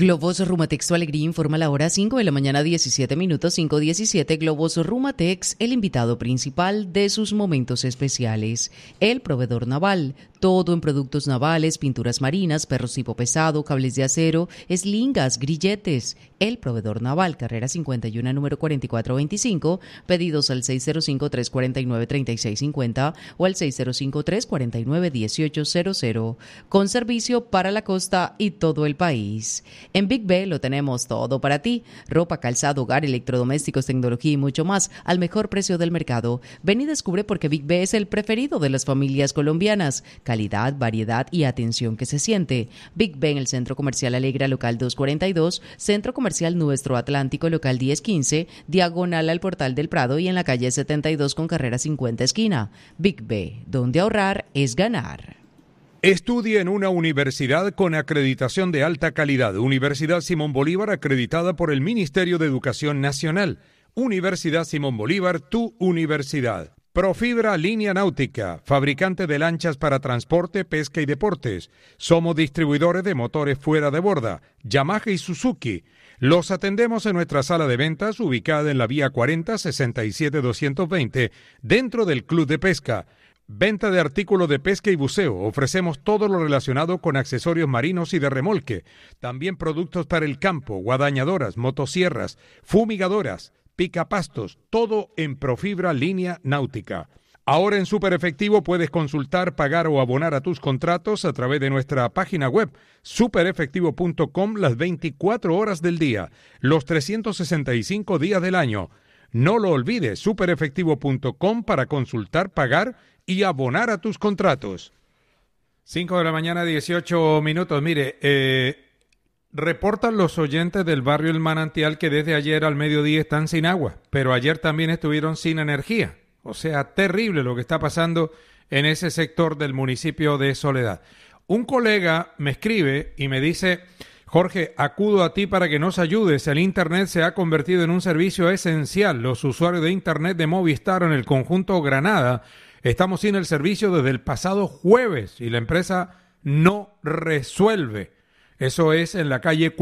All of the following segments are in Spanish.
Globos Rumatex, tu alegría, informa la hora 5 de la mañana, 17 minutos, 5:17. Globos Rumatex, el invitado principal de sus momentos especiales. El proveedor naval. Todo en productos navales, pinturas marinas, perros tipo pesado, cables de acero, eslingas, grilletes. El proveedor naval, carrera 51, número 4425. Pedidos al 605-349-3650 o al 605-349-1800. Con servicio para la costa y todo el país. En Big B lo tenemos todo para ti. Ropa, calzado, hogar, electrodomésticos, tecnología y mucho más al mejor precio del mercado. Ven y descubre por qué Big B es el preferido de las familias colombianas. Calidad, variedad y atención que se siente. Big B en el Centro Comercial Alegra, local 242, Centro Comercial Nuestro Atlántico, local 1015, diagonal al Portal del Prado y en la calle 72 con carrera 50 esquina. Big B, donde ahorrar es ganar. Estudie en una universidad con acreditación de alta calidad. Universidad Simón Bolívar, acreditada por el Ministerio de Educación Nacional. Universidad Simón Bolívar, tu universidad. Profibra Línea Náutica, fabricante de lanchas para transporte, pesca y deportes. Somos distribuidores de motores fuera de borda, Yamaha y Suzuki. Los atendemos en nuestra sala de ventas, ubicada en la vía 40 67-220, dentro del Club de Pesca. Venta de artículos de pesca y buceo. Ofrecemos todo lo relacionado con accesorios marinos y de remolque. También productos para el campo, guadañadoras, motosierras, fumigadoras, picapastos, todo en Profibra Línea Náutica. Ahora en Super Efectivo puedes consultar, pagar o abonar a tus contratos a través de nuestra página web superefectivo.com las 24 horas del día, los 365 días del año. No lo olvides, superefectivo.com para consultar, pagar y abonar a tus contratos. 5 de la mañana, 18 minutos. Mire, reportan los oyentes del barrio El Manantial que desde ayer al mediodía están sin agua, pero ayer también estuvieron sin energía. O sea, terrible lo que está pasando en ese sector del municipio de Soledad. Un colega me escribe y me dice: Jorge, acudo a ti para que nos ayudes. El Internet se ha convertido en un servicio esencial. Los usuarios de Internet de Movistar en el conjunto Granada estamos sin el servicio desde el pasado jueves y la empresa no resuelve. Eso es en la calle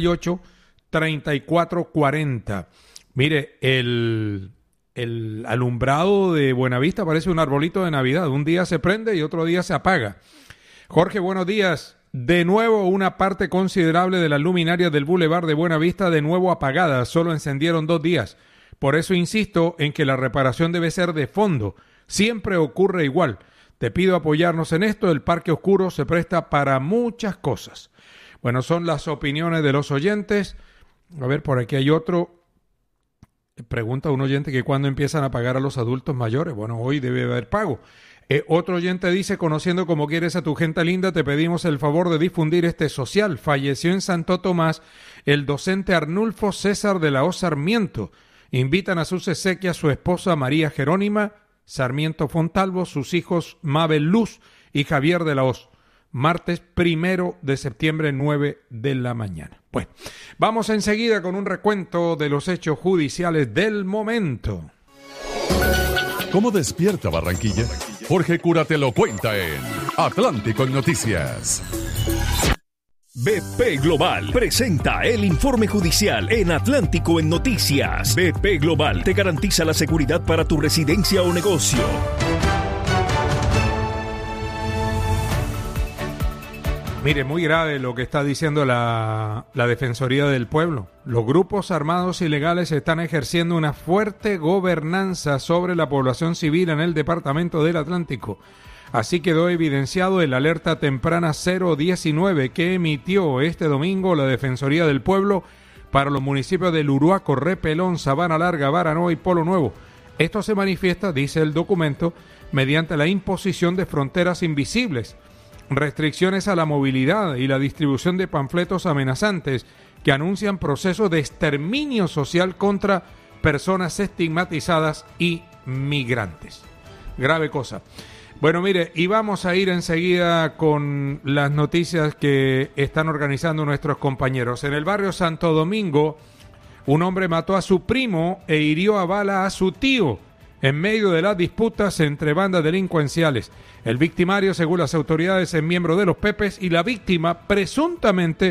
48-3440. Mire, el alumbrado de Buenavista parece un arbolito de Navidad. Un día se prende y otro día se apaga. Jorge, buenos días. De nuevo, una parte considerable de las luminarias del Boulevard de Buenavista de nuevo apagadas. Solo encendieron 2 días. Por eso insisto en que la reparación debe ser de fondo. Siempre ocurre igual. Te pido apoyarnos en esto. El Parque Oscuro se presta para muchas cosas. Bueno, son las opiniones de los oyentes. A ver, por aquí hay otro. Pregunta un oyente que cuándo empiezan a pagar a los adultos mayores. Bueno, hoy debe haber pago. Otro oyente dice: conociendo como quieres a tu gente linda, te pedimos el favor de difundir este social. Falleció en Santo Tomás el docente Arnulfo César de la O Sarmiento. Invitan a sus exequias su esposa María Jerónima Sarmiento Fontalvo, sus hijos Mabel Luz y Javier de la Hoz. Martes 1 de septiembre, 9 de la mañana. Bueno, vamos enseguida con un recuento de los hechos judiciales del momento. ¿Cómo despierta Barranquilla? Jorge Cura te lo cuenta en Atlántico en Noticias. BP Global presenta el informe judicial en Atlántico en Noticias. BP Global te garantiza la seguridad para tu residencia o negocio. Mire, muy grave lo que está diciendo la Defensoría del Pueblo. Los grupos armados ilegales están ejerciendo una fuerte gobernanza sobre la población civil en el departamento del Atlántico. Así quedó evidenciado el alerta temprana 019 que emitió este domingo la Defensoría del Pueblo para los municipios de Luruaco, Repelón, Sabana Larga, Baranoa y Polo Nuevo. Esto se manifiesta, dice el documento, mediante la imposición de fronteras invisibles, restricciones a la movilidad y la distribución de panfletos amenazantes que anuncian procesos de exterminio social contra personas estigmatizadas y migrantes. Grave cosa. Bueno, mire, y vamos a ir enseguida con las noticias que están organizando nuestros compañeros. En el barrio Santo Domingo, un hombre mató a su primo e hirió a bala a su tío en medio de las disputas entre bandas delincuenciales. El victimario, según las autoridades, es miembro de los Pepes y la víctima presuntamente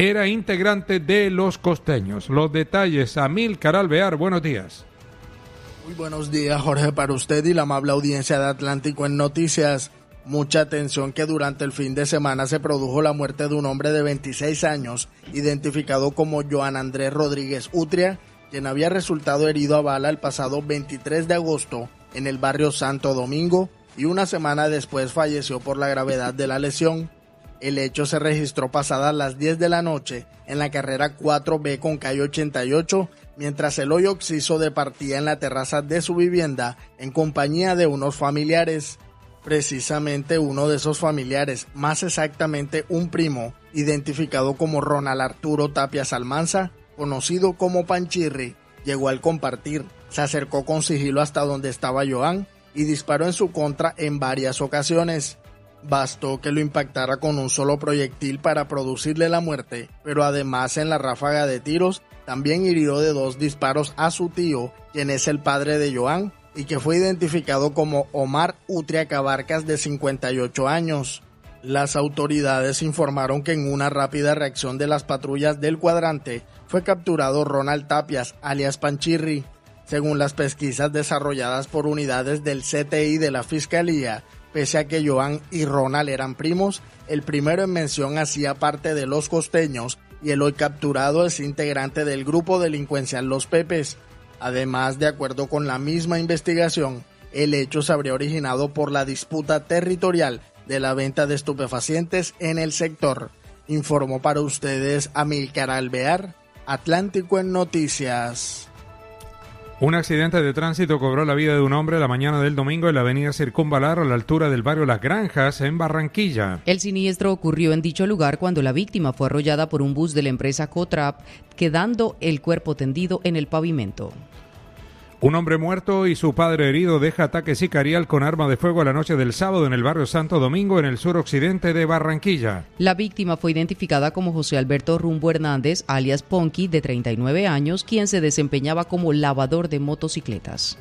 era integrante de Los Costeños. Los detalles, Amílcar Alvear, buenos días. Muy buenos días, Jorge, para usted y la amable audiencia de Atlántico en Noticias. Mucha atención que durante el fin de semana se produjo la muerte de un hombre de 26 años, identificado como Joan Andrés Rodríguez Utria, quien había resultado herido a bala el pasado 23 de agosto en el barrio Santo Domingo y una semana después falleció por la gravedad de la lesión. El hecho se registró pasadas las 10 de la noche en la carrera 4B con calle 88, mientras el hoy occiso departía en la terraza de su vivienda en compañía de unos familiares. Precisamente uno de esos familiares, más exactamente un primo, identificado como Ronald Arturo Tapias Almanza, conocido como Panchirri, llegó al compartir, se acercó con sigilo hasta donde estaba Joan y disparó en su contra en varias ocasiones. Bastó que lo impactara con un solo proyectil para producirle la muerte, pero además en la ráfaga de tiros también hirió de 2 disparos a su tío, quien es el padre de Joan, y que fue identificado como Omar Utria Cabarcas, de 58 años. Las autoridades informaron que en una rápida reacción de las patrullas del cuadrante fue capturado Ronald Tapias, alias Panchirri. Según las pesquisas desarrolladas por unidades del CTI de la Fiscalía, pese a que Joan y Ronald eran primos, el primero en mención hacía parte de Los Costeños y el hoy capturado es integrante del grupo delincuencial Los Pepes. Además, de acuerdo con la misma investigación, el hecho se habría originado por la disputa territorial de la venta de estupefacientes en el sector. Informó para ustedes Amílcar Alvear, Atlántico en Noticias. Un accidente de tránsito cobró la vida de un hombre la mañana del domingo en la avenida Circunvalar a la altura del barrio Las Granjas en Barranquilla. El siniestro ocurrió en dicho lugar cuando la víctima fue arrollada por un bus de la empresa Cotrap, quedando el cuerpo tendido en el pavimento. Un hombre muerto y su padre herido deja ataque sicarial con arma de fuego la noche del sábado en el barrio Santo Domingo, en el suroccidente de Barranquilla. La víctima fue identificada como José Alberto Rumbo Hernández, alias Ponky, de 39 años, quien se desempeñaba como lavador de motocicletas.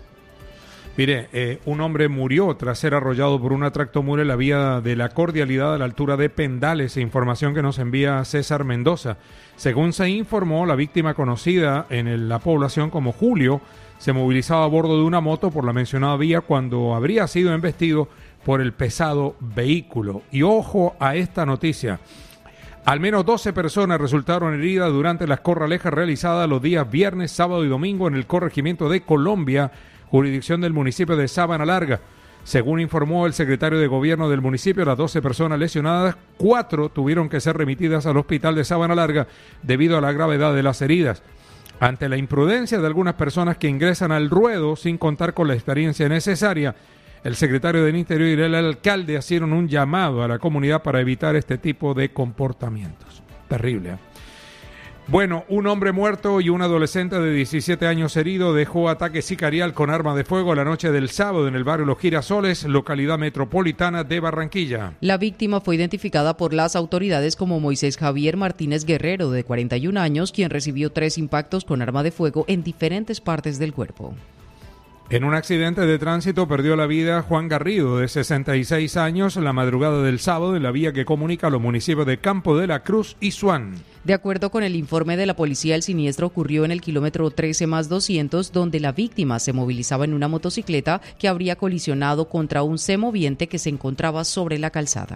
Mire, un hombre murió tras ser arrollado por una tractomula en la vía de la Cordialidad a la altura de Pendales, información que nos envía César Mendoza. Según se informó, la víctima, conocida en la población como Julio, se movilizaba a bordo de una moto por la mencionada vía cuando habría sido embestido por el pesado vehículo. Y ojo a esta noticia. Al menos 12 personas resultaron heridas durante las corralejas realizadas los días viernes, sábado y domingo en el corregimiento de Colombia, jurisdicción del municipio de Sabana Larga. Según informó el secretario de gobierno del municipio, las 12 personas lesionadas, 4 tuvieron que ser remitidas al hospital de Sabana Larga debido a la gravedad de las heridas. Ante la imprudencia de algunas personas que ingresan al ruedo sin contar con la experiencia necesaria, el secretario del Interior y el alcalde hicieron un llamado a la comunidad para evitar este tipo de comportamientos. Terrible, ¿eh? Bueno, un hombre muerto y un adolescente de 17 años herido dejó ataque sicarial con arma de fuego la noche del sábado en el barrio Los Girasoles, localidad metropolitana de Barranquilla. La víctima fue identificada por las autoridades como Moisés Javier Martínez Guerrero, de 41 años, quien recibió 3 impactos con arma de fuego en diferentes partes del cuerpo. En un accidente de tránsito perdió la vida Juan Garrido, de 66 años, la madrugada del sábado en la vía que comunica los municipios de Campo de la Cruz y Suán. De acuerdo con el informe de la policía, el siniestro ocurrió en el kilómetro 13+200, donde la víctima se movilizaba en una motocicleta que habría colisionado contra un semoviente que se encontraba sobre la calzada.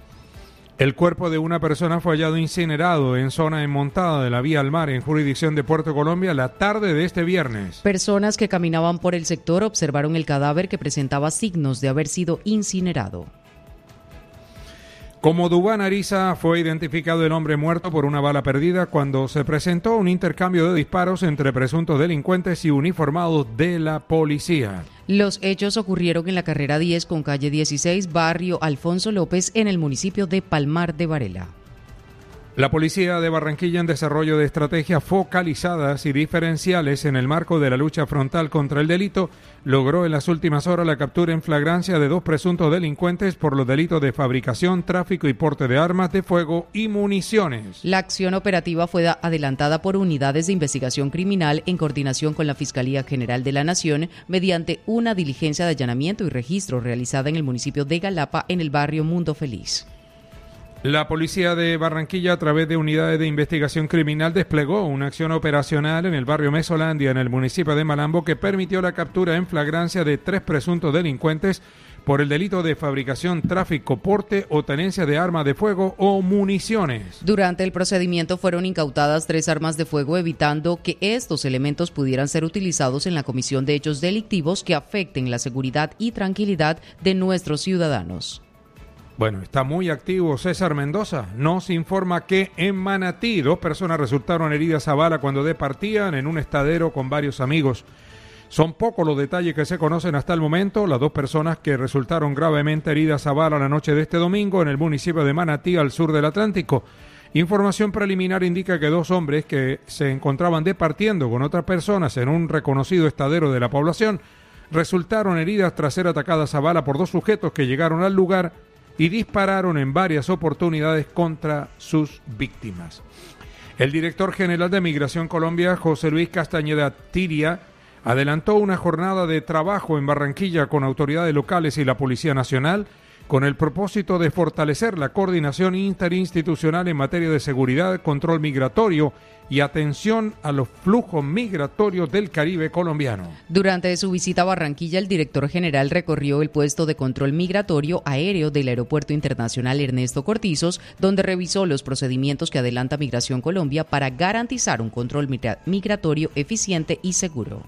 El cuerpo de una persona fue hallado incinerado en zona enmontada de la vía al mar en jurisdicción de Puerto Colombia la tarde de este viernes. Personas que caminaban por el sector observaron el cadáver que presentaba signos de haber sido incinerado. Como Dubán Ariza, fue identificado el hombre muerto por una bala perdida cuando se presentó un intercambio de disparos entre presuntos delincuentes y uniformados de la policía. Los hechos ocurrieron en la carrera 10 con calle 16, barrio Alfonso López, en el municipio de Palmar de Varela. La policía de Barranquilla, en desarrollo de estrategias focalizadas y diferenciales en el marco de la lucha frontal contra el delito, logró en las últimas horas la captura en flagrancia de 2 presuntos delincuentes por los delitos de fabricación, tráfico y porte de armas de fuego y municiones. La acción operativa fue adelantada por unidades de investigación criminal en coordinación con la Fiscalía General de la Nación mediante una diligencia de allanamiento y registro realizada en el municipio de Galapa, en el barrio Mundo Feliz. La policía de Barranquilla, a través de unidades de investigación criminal, desplegó una acción operacional en el barrio Mesolandia, en el municipio de Malambo, que permitió la captura en flagrancia de 3 presuntos delincuentes por el delito de fabricación, tráfico, porte o tenencia de armas de fuego o municiones. Durante el procedimiento fueron incautadas 3 armas de fuego, evitando que estos elementos pudieran ser utilizados en la comisión de hechos delictivos que afecten la seguridad y tranquilidad de nuestros ciudadanos. Bueno, está muy activo César Mendoza. Nos informa que en Manatí 2 personas resultaron heridas a bala cuando departían en un estadero con varios amigos. Son pocos los detalles que se conocen hasta el momento. Las 2 personas que resultaron gravemente heridas a bala la noche de este domingo en el municipio de Manatí, al sur del Atlántico. Información preliminar indica que 2 hombres que se encontraban departiendo con otras personas en un reconocido estadero de la población resultaron heridas tras ser atacadas a bala por 2 sujetos que llegaron al lugar y dispararon en varias oportunidades contra sus víctimas. El director general de Migración Colombia, José Luis Castañeda Tiria, adelantó una jornada de trabajo en Barranquilla con autoridades locales y la Policía Nacional con el propósito de fortalecer la coordinación interinstitucional en materia de seguridad, control migratorio y atención a los flujos migratorios del Caribe colombiano. Durante su visita a Barranquilla, el director general recorrió el puesto de control migratorio aéreo del Aeropuerto Internacional Ernesto Cortizos, donde revisó los procedimientos que adelanta Migración Colombia para garantizar un control migratorio eficiente y seguro.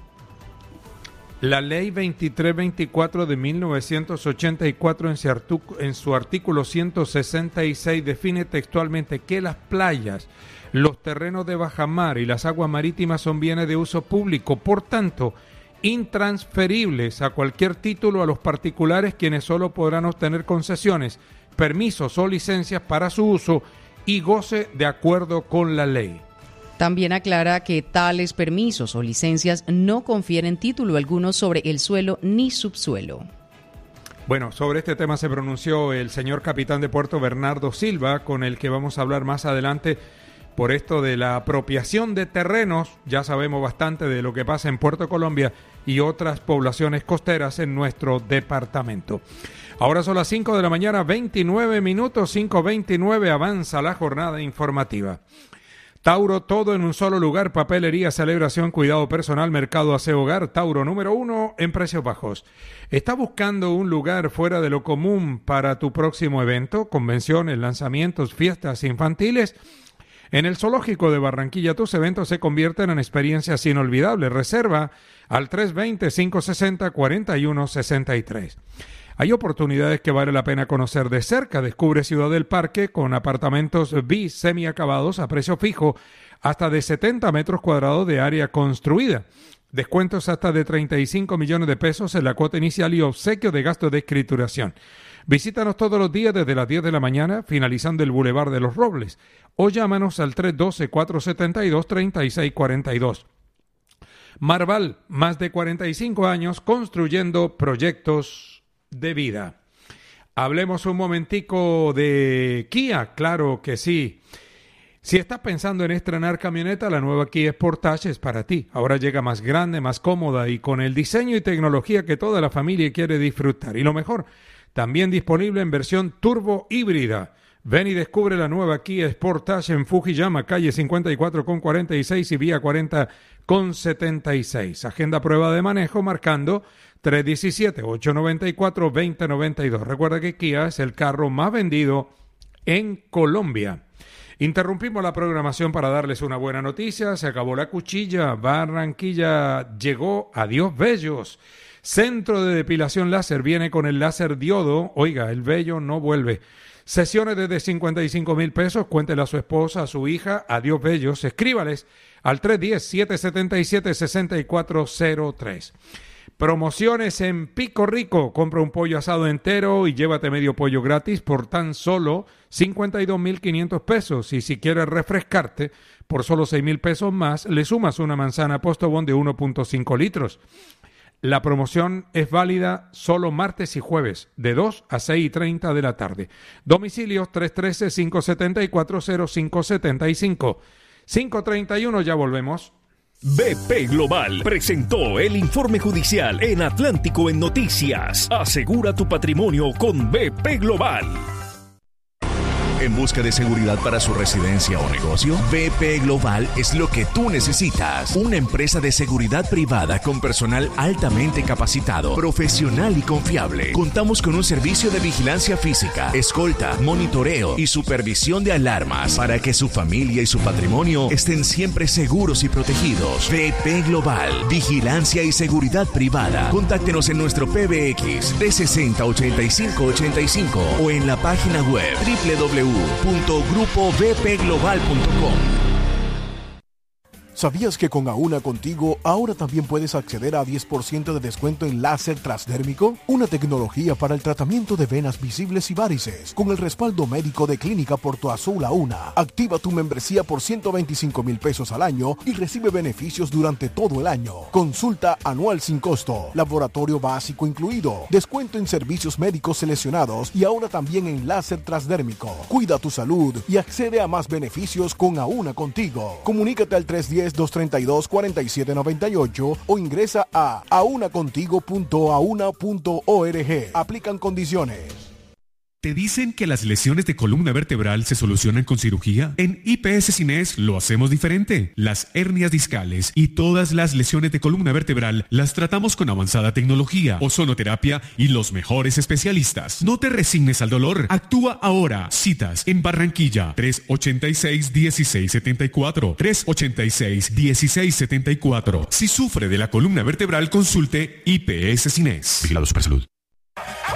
La Ley 2324 de 1984 en su artículo 166 define textualmente que las playas, los terrenos de bajamar y las aguas marítimas son bienes de uso público, por tanto, intransferibles a cualquier título a los particulares, quienes solo podrán obtener concesiones, permisos o licencias para su uso y goce de acuerdo con la ley. También aclara que tales permisos o licencias no confieren título alguno sobre el suelo ni subsuelo. Bueno, sobre este tema se pronunció el señor capitán de puerto Bernardo Silva, con el que vamos a hablar más adelante por esto de la apropiación de terrenos. Ya sabemos bastante de lo que pasa en Puerto Colombia y otras poblaciones costeras en nuestro departamento. Ahora son las 5 de la mañana, 29 minutos, 5:29, avanza la jornada informativa. Tauro, todo en un solo lugar, papelería, celebración, cuidado personal, mercado, aseo, hogar. Tauro, número 1 en precios bajos. ¿Estás buscando un lugar fuera de lo común para tu próximo evento? Convenciones, lanzamientos, fiestas infantiles. En el Zoológico de Barranquilla tus eventos se convierten en experiencias inolvidables. Reserva al 320-560-4163. Hay oportunidades que vale la pena conocer de cerca. Descubre Ciudad del Parque con apartamentos bis semiacabados a precio fijo hasta de 70 metros cuadrados de área construida. Descuentos hasta de 35 millones de pesos en la cuota inicial y obsequio de gastos de escrituración. Visítanos todos los días desde las 10 de la mañana, finalizando el Boulevard de los Robles, o llámanos al 312-472-3642. Marval, más de 45 años construyendo proyectos de vida. Hablemos un momentico de Kia, claro que sí. Si estás pensando en estrenar camioneta, la nueva Kia Sportage es para ti. Ahora llega más grande, más cómoda y con el diseño y tecnología que toda la familia quiere disfrutar. Y lo mejor, también disponible en versión turbo híbrida. Ven y descubre la nueva Kia Sportage en Fujiyama, calle 54 con 46 y vía 40 con 76. Agenda prueba de manejo marcando 317-894-2092. Recuerda que Kia es el carro más vendido en Colombia. Interrumpimos la programación para darles una buena noticia. Se acabó la cuchilla. Barranquilla llegó a Dios Bellos. Centro de depilación láser. Viene con el láser diodo. Oiga, el vello no vuelve. Sesiones desde 55,000 pesos. Cuéntele a su esposa, a su hija, a Dios Bellos. Escríbales al 310-777-6403. Promociones en Pico Rico. Compra un pollo asado entero y llévate medio pollo gratis por tan solo 52,500 pesos. Y si quieres refrescarte, por solo 6,000 pesos más, le sumas una manzana Postobón de 1.5 litros. La promoción es válida solo martes y jueves, de 2 a 6:30 de la tarde. Domicilios 313-574-0575. 5:31, ya volvemos. BP Global presentó el informe judicial en Atlántico en Noticias. Asegura tu patrimonio con BP Global. ¿En busca de seguridad para su residencia o negocio? BP Global es lo que tú necesitas. Una empresa de seguridad privada con personal altamente capacitado, profesional y confiable. Contamos con un servicio de vigilancia física, escolta, monitoreo y supervisión de alarmas para que su familia y su patrimonio estén siempre seguros y protegidos. BP Global, vigilancia y seguridad privada. Contáctenos en nuestro PBX 360-8585 o en la página web www.grupobpglobal.com. ¿Sabías que con Auna Contigo ahora también puedes acceder a 10% de descuento en láser transdérmico? Una tecnología para el tratamiento de venas visibles y varices, con el respaldo médico de Clínica Porto Azul Auna. Activa tu membresía por 125,000 pesos al año y recibe beneficios durante todo el año. Consulta anual sin costo, laboratorio básico incluido, descuento en servicios médicos seleccionados y ahora también en láser transdérmico. Cuida tu salud y accede a más beneficios con Auna Contigo. Comunícate al 310-232-4798 o ingresa a aunacontigo.auna.org. Aplican condiciones. ¿Te dicen que las lesiones de columna vertebral se solucionan con cirugía? En IPS Cines lo hacemos diferente. Las hernias discales y todas las lesiones de columna vertebral las tratamos con avanzada tecnología, ozonoterapia y los mejores especialistas. No te resignes al dolor. Actúa ahora. Citas en Barranquilla 386-1674. 386-1674. Si sufre de la columna vertebral, consulte IPS Cines. Vigilado Supersalud.